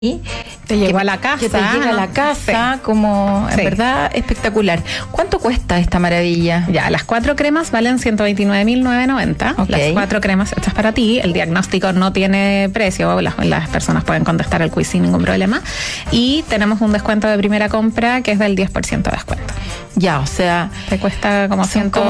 Te llegó a la casa. Que te llega a la casa, sí. Como, en verdad, espectacular. ¿Cuánto cuesta esta maravilla? Ya, las 4 cremas valen 129.990. Okay. Las 4 cremas hechas para ti. El diagnóstico no tiene precio. Las personas pueden contestar el quiz sin ningún problema. Y tenemos un descuento de primera compra que es del 10% de descuento. Ya, o sea... Te cuesta como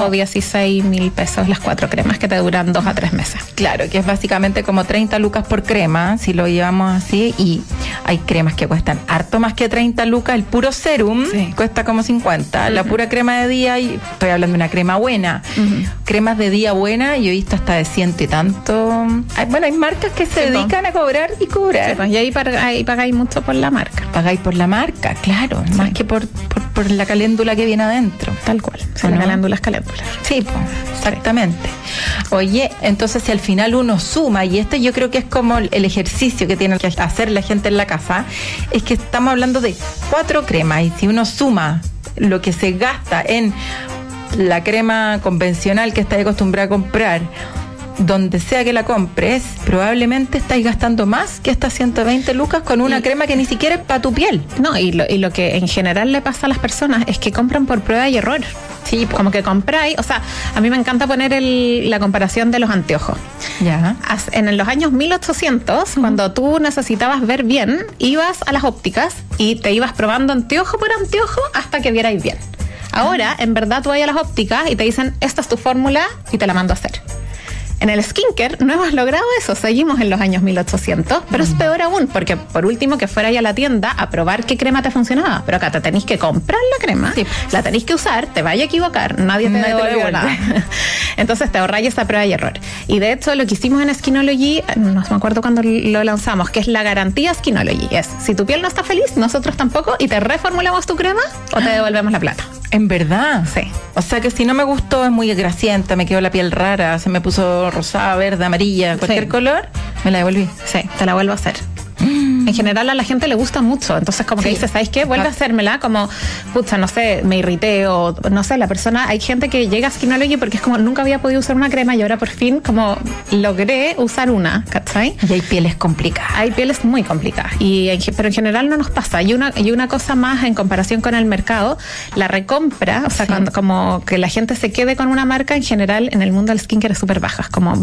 116.000 pesos las 4 cremas que te duran 2 a 3 meses. Claro, que es básicamente como 30 lucas por crema, si lo llevamos así. Y hay cremas que cuestan harto más que 30 lucas. El puro serum cuesta como 50. La pura crema de día, y estoy hablando de una crema buena. Cremas de día buena, yo he visto hasta de 100 y tanto. Hay marcas que se dedican a cobrar y cobrar. Sí, pues, y ahí pagáis mucho por la marca. Pagáis por la marca, claro, más que por la caléndula que viene adentro. Tal cual. La caléndula es caléndula. Sí, pues, exactamente. Oye, entonces si al final uno suma, y yo creo que es como el ejercicio que tiene que hacer la gente en la casa, es que estamos hablando de 4 cremas, y si uno suma lo que se gasta en la crema convencional que estáis acostumbrado a comprar, donde sea que la compres, probablemente estáis gastando más que estas 120 lucas con una crema que ni siquiera es para tu piel. No, y lo que en general le pasa a las personas es que compran por prueba y error. Sí, como que compráis, o sea, a mí me encanta poner la comparación de los anteojos. Ya. En los años 1800, cuando tú necesitabas ver bien, ibas a las ópticas y te ibas probando anteojo por anteojo hasta que vierais bien. Ahora, en verdad, tú vas a las ópticas y te dicen, esta es tu fórmula y te la mando a hacer. En el skincare no hemos logrado eso, seguimos en los años 1800, pero es peor aún, porque por último que fuera ya a la tienda a probar qué crema te funcionaba, pero acá te tenéis que comprar la crema, la tenéis que usar, te vaya a equivocar, nadie te devuelve nada. Entonces te ahorráis esa prueba y error. Y de hecho lo que hicimos en Skinology, no me acuerdo cuando lo lanzamos, que es la garantía Skinology, es si tu piel no está feliz, nosotros tampoco, y te reformulamos tu crema o te devolvemos la plata. ¿En verdad? Sí. O sea que si no me gustó, es muy grasienta, me quedó la piel rara, se me puso rosada, verde, amarilla, cualquier color, me la devolví. Sí, te la vuelvo a hacer. En general a la gente le gusta mucho, entonces como que dice, ¿sabes qué? Vuelve a hacérmela, como, pucha, no sé, me irrité, o no sé, la persona, hay gente que llega a Skinology porque es como, nunca había podido usar una crema y ahora por fin como logré usar una, ¿cachai? Y hay pieles complicadas. Hay pieles muy complicadas, pero en general no nos pasa. Y una cosa más en comparación con el mercado, la recompra, o sea, como que la gente se quede con una marca, en general en el mundo del skincare es súper baja, es como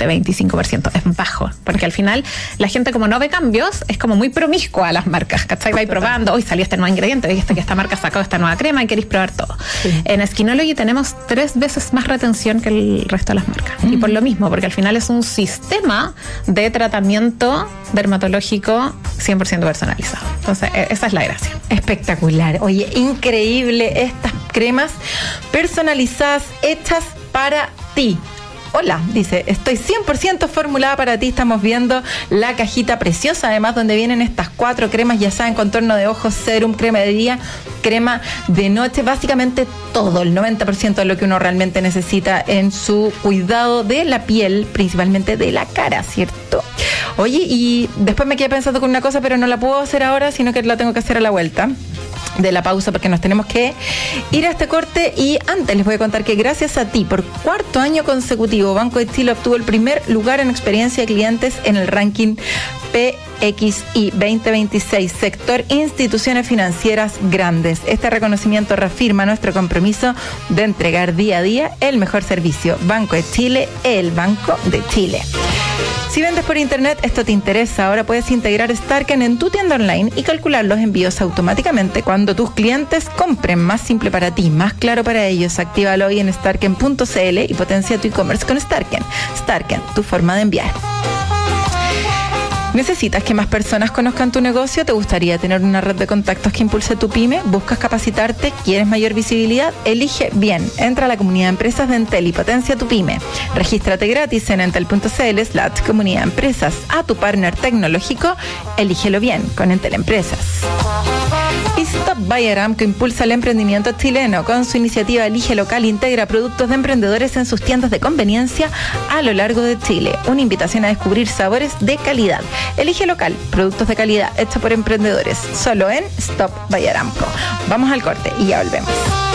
20-25%, es bajo, porque al final la gente como no ve cambios, es como muy promiscua a las marcas, ¿cachai? Va probando, hoy salió este nuevo ingrediente, viste que esta marca sacó esta nueva crema y queréis probar todo. Sí. En Skinology tenemos 3 veces más retención que el resto de las marcas. Y por lo mismo, porque al final es un sistema de tratamiento dermatológico 100% personalizado. Entonces, esa es la gracia. Espectacular. Oye, increíble estas cremas personalizadas hechas para ti. Hola, dice, estoy 100% formulada para ti. Estamos viendo la cajita preciosa, además, donde vienen estas 4 cremas, ya saben, contorno de ojos, serum, crema de día, crema de noche, básicamente todo, el 90% de lo que uno realmente necesita en su cuidado de la piel, principalmente de la cara, ¿cierto? Oye, y después me quedé pensando con una cosa, pero no la puedo hacer ahora, sino que la tengo que hacer a la vuelta de la pausa, porque nos tenemos que ir a este corte. Y antes les voy a contar que gracias a ti, por 4º año consecutivo, Banco de Chile obtuvo el primer lugar en experiencia de clientes en el ranking PXI 2026, sector instituciones financieras grandes. Este reconocimiento reafirma nuestro compromiso de entregar día a día el mejor servicio. Banco de Chile, el Banco de Chile. Si vendes por internet, esto te interesa. Ahora puedes integrar Starken en tu tienda online y calcular los envíos automáticamente cuando tus clientes compren. Más simple para ti, más claro para ellos. Actívalo hoy en starken.cl y potencia tu e-commerce con Starken. Starken, tu forma de enviar. ¿Necesitas que más personas conozcan tu negocio? ¿Te gustaría tener una red de contactos que impulse tu pyme? ¿Buscas capacitarte? ¿Quieres mayor visibilidad? Elige bien. Entra a la comunidad de empresas de Entel y potencia tu pyme. Regístrate gratis en entel.cl/comunidad de empresas. A tu partner tecnológico, elígelo bien con Entel Empresas. Y Stop by Aramco impulsa el emprendimiento chileno. Con su iniciativa Elige Local, integra productos de emprendedores en sus tiendas de conveniencia a lo largo de Chile. Una invitación a descubrir sabores de calidad. Elige Local, productos de calidad hechos por emprendedores. Solo en Stop by Aramco. Vamos al corte y ya volvemos.